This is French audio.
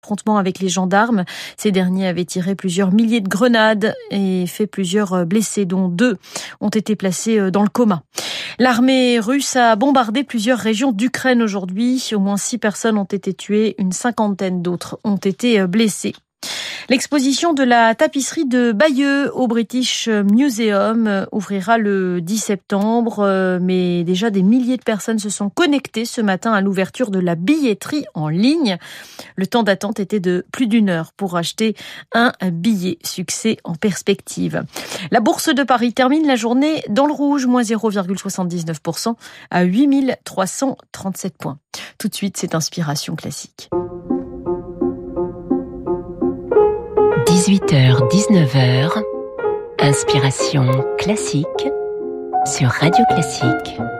affrontement avec les gendarmes. Ces derniers avaient tiré plusieurs milliers de grenades et fait plusieurs blessés, dont 2 ont été placés dans le coma. L'armée russe a bombardé plusieurs régions d'Ukraine aujourd'hui. Au moins 6 personnes ont été tuées, une cinquantaine d'autres ont été blessées. L'exposition de la tapisserie de Bayeux au British Museum ouvrira le 10 septembre, mais déjà des milliers de personnes se sont connectées ce matin à l'ouverture de la billetterie en ligne. Le temps d'attente était de plus d'1 heure pour acheter un billet. Succès en perspective. La bourse de Paris termine la journée dans le rouge, moins 0,79% à 8 337 points. Tout de suite, c'est Inspiration classique. 18h-19h, Inspiration classique sur Radio Classique.